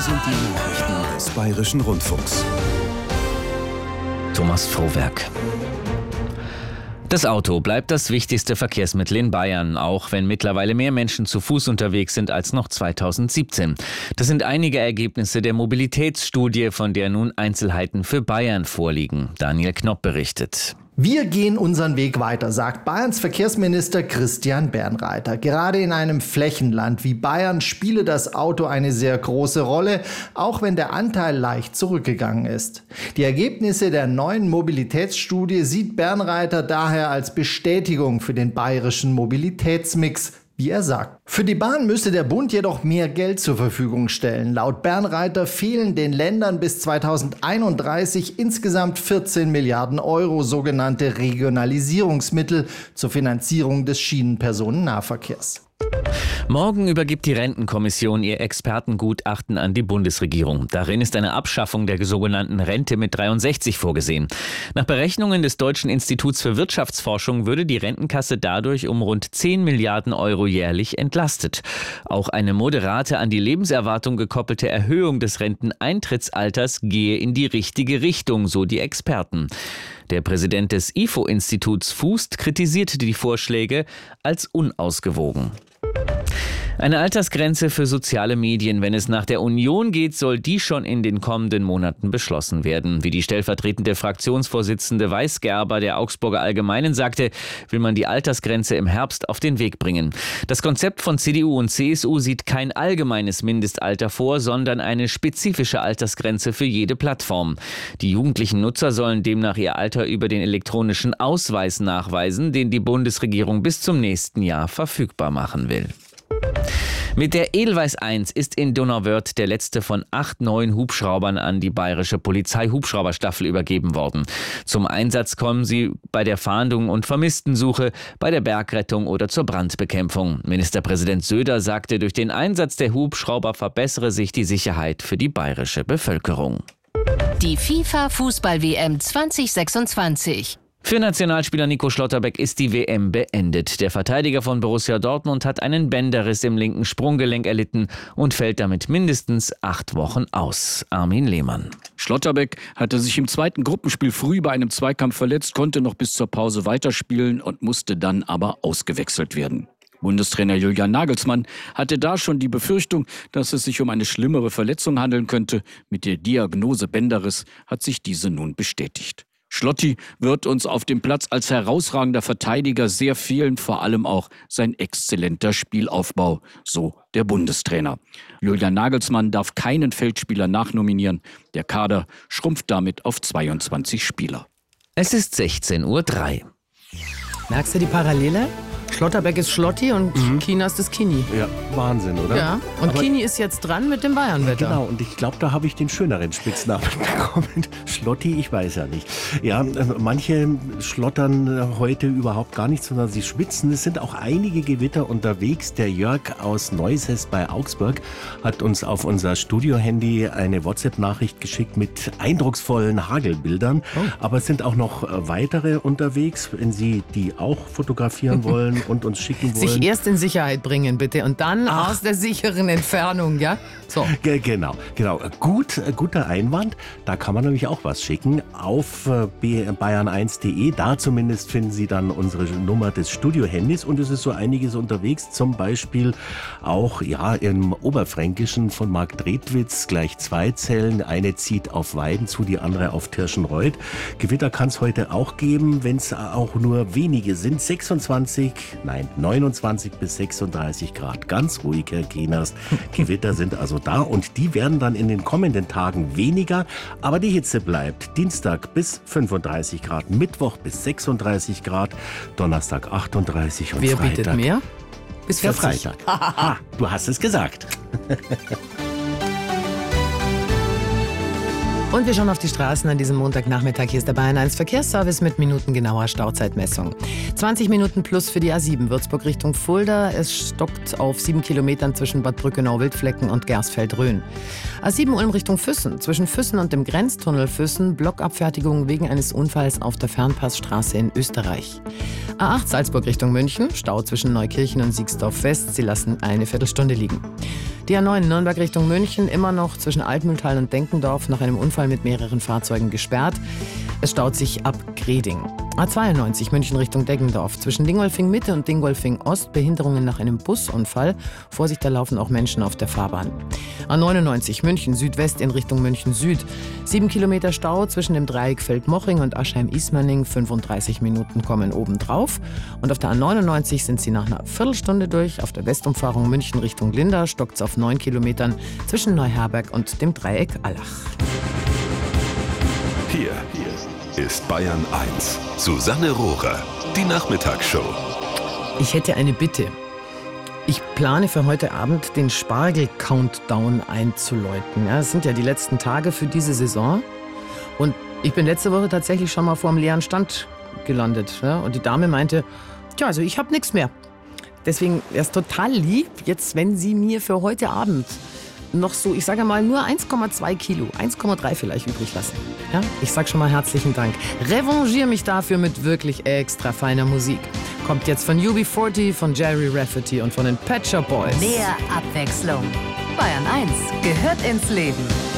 sind die Nachrichten des Bayerischen Rundfunks. Thomas Frohwerk. Das Auto bleibt das wichtigste Verkehrsmittel in Bayern, auch wenn mittlerweile mehr Menschen zu Fuß unterwegs sind als noch 2017. Das sind einige Ergebnisse der Mobilitätsstudie, von der nun Einzelheiten für Bayern vorliegen. Daniel Knopp berichtet. Wir gehen unseren Weg weiter, sagt Bayerns Verkehrsminister Christian Bernreiter. Gerade in einem Flächenland wie Bayern spiele das Auto eine sehr große Rolle, auch wenn der Anteil leicht zurückgegangen ist. Die Ergebnisse der neuen Mobilitätsstudie sieht Bernreiter daher als Bestätigung für den bayerischen Mobilitätsmix, wie er sagt. Für die Bahn müsse der Bund jedoch mehr Geld zur Verfügung stellen. Laut Bernreiter fehlen den Ländern bis 2031 insgesamt 14 Milliarden Euro sogenannte Regionalisierungsmittel zur Finanzierung des Schienenpersonennahverkehrs. Morgen übergibt die Rentenkommission ihr Expertengutachten an die Bundesregierung. Darin ist eine Abschaffung der sogenannten Rente mit 63 vorgesehen. Nach Berechnungen des Deutschen Instituts für Wirtschaftsforschung würde die Rentenkasse dadurch um rund 10 Milliarden Euro jährlich entlastet. Auch eine moderate, an die Lebenserwartung gekoppelte Erhöhung des Renteneintrittsalters gehe in die richtige Richtung, so die Experten. Der Präsident des IFO-Instituts Fußt kritisierte die Vorschläge als unausgewogen. Eine Altersgrenze für soziale Medien, wenn es nach der Union geht, soll die schon in den kommenden Monaten beschlossen werden. Wie die stellvertretende Fraktionsvorsitzende Weisgerber der Augsburger Allgemeinen sagte, will man die Altersgrenze im Herbst auf den Weg bringen. Das Konzept von CDU und CSU sieht kein allgemeines Mindestalter vor, sondern eine spezifische Altersgrenze für jede Plattform. Die jugendlichen Nutzer sollen demnach ihr Alter über den elektronischen Ausweis nachweisen, den die Bundesregierung bis zum nächsten Jahr verfügbar machen will. Mit der Edelweiss 1 ist in Donauwörth der letzte von 8 neuen Hubschraubern an die bayerische Polizei-Hubschrauberstaffel übergeben worden. Zum Einsatz kommen sie bei der Fahndung und Vermisstensuche, bei der Bergrettung oder zur Brandbekämpfung. Ministerpräsident Söder sagte, durch den Einsatz der Hubschrauber verbessere sich die Sicherheit für die bayerische Bevölkerung. Die FIFA-Fußball-WM 2026. Für Nationalspieler Nico Schlotterbeck ist die WM beendet. Der Verteidiger von Borussia Dortmund hat einen Bänderriss im linken Sprunggelenk erlitten und fällt damit mindestens 8 Wochen aus. Armin Lehmann. Schlotterbeck hatte sich im zweiten Gruppenspiel früh bei einem Zweikampf verletzt, konnte noch bis zur Pause weiterspielen und musste dann aber ausgewechselt werden. Bundestrainer Julian Nagelsmann hatte da schon die Befürchtung, dass es sich um eine schlimmere Verletzung handeln könnte. Mit der Diagnose Bänderriss hat sich diese nun bestätigt. Schlotti wird uns auf dem Platz als herausragender Verteidiger sehr fehlen, vor allem auch sein exzellenter Spielaufbau, so der Bundestrainer. Julian Nagelsmann darf keinen Feldspieler nachnominieren. Der Kader schrumpft damit auf 22 Spieler. Es ist 16:03 Uhr. Merkst du die Parallele? Schlotterbeck ist Schlotti und Kina ist das Kini. Ja, Wahnsinn, oder? Ja, und Aber Kini ist jetzt dran mit dem Bayernwetter. Genau, und ich glaube, da habe ich den schöneren Spitznamen bekommen. Schlotti, ich weiß ja nicht. Ja, manche schlottern heute überhaupt gar nicht, sondern sie schwitzen. Es sind auch einige Gewitter unterwegs. Der Jörg aus Neuses bei Augsburg hat uns auf unser Studio-Handy eine WhatsApp-Nachricht geschickt mit eindrucksvollen Hagelbildern. Oh. Aber es sind auch noch weitere unterwegs, wenn Sie die auch fotografieren wollen und uns schicken wollen. Sich erst in Sicherheit bringen, bitte. Und dann aus der sicheren Entfernung, ja? So. Genau. Guter Einwand. Da kann man nämlich auch was schicken auf bayern1.de. Da zumindest finden Sie dann unsere Nummer des Studio-Handys. Und es ist so einiges unterwegs. Zum Beispiel auch im Oberfränkischen von Marc Dredwitz gleich 2 Zellen. Eine zieht auf Weiden zu, die andere auf Tirschenreuth. Gewitter kann es heute auch geben, wenn es auch nur wenige sind. 29 bis 36 Grad. Ganz ruhig, Herr Kienast. Gewitter sind also da und die werden dann in den kommenden Tagen weniger. Aber die Hitze bleibt. Dienstag bis 35 Grad, Mittwoch bis 36 Grad, Donnerstag 38 und Wer Freitag. bietet mehr? Bis 40. Der Freitag. Du hast es gesagt. Und wir schauen auf die Straßen an diesem Montagnachmittag. Hier ist der Bayern 1 Verkehrsservice mit minutengenauer Stauzeitmessung. 20 Minuten plus für die A7 Würzburg Richtung Fulda. Es stockt auf 7 Kilometern zwischen Bad Brückenau-Wildflecken und Gersfeld-Rhön. A7 Ulm Richtung Füssen. Zwischen Füssen und dem Grenztunnel Füssen Blockabfertigung wegen eines Unfalls auf der Fernpassstraße in Österreich. A8 Salzburg Richtung München. Stau zwischen Neukirchen und Siegsdorf West. Sie lassen eine Viertelstunde liegen. Die A9 Nürnberg Richtung München immer noch zwischen Altmühltal und Denkendorf nach einem Unfall mit mehreren Fahrzeugen gesperrt. Es staut sich ab Greding. A92 München Richtung Deggendorf. Zwischen Dingolfing Mitte und Dingolfing Ost Behinderungen nach einem Busunfall. Vorsicht, da laufen auch Menschen auf der Fahrbahn. A99 München Südwest in Richtung München Süd. 7 Kilometer Stau zwischen dem Dreieck Feldmochring und Aschheim-Ismaning. 35 Minuten kommen obendrauf. Und auf der A99 sind sie nach einer Viertelstunde durch. Auf der Westumfahrung München Richtung Linda stockt es auf 9 Kilometern zwischen Neuherberg und dem Dreieck Allach. Hier ist Bayern 1. Susanne Rohrer, die Nachmittagsshow. Ich hätte eine Bitte. Ich plane für heute Abend den Spargel-Countdown einzuläuten. Ja, es sind ja die letzten Tage für diese Saison. Und ich bin letzte Woche tatsächlich schon mal vor einem leeren Stand gelandet. Ja? Und die Dame meinte, tja, also ich habe nichts mehr. Deswegen wäre es total lieb, jetzt, wenn Sie mir für heute Abend noch so, ich sage mal, nur 1,2 Kilo, 1,3 vielleicht übrig lassen. Ja? Ich sage schon mal herzlichen Dank. Revanchiere mich dafür mit wirklich extra feiner Musik. Kommt jetzt von UB40, von Jerry Rafferty und von den Pet Shop Boys. Mehr Abwechslung. Bayern 1 gehört ins Leben.